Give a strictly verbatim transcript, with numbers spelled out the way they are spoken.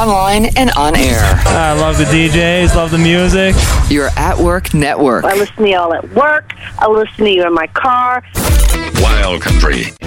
online and on air. I love the D Js, love the music. Your At Work Network. I listen to y'all at work. I listen to you in my car. Wild Country.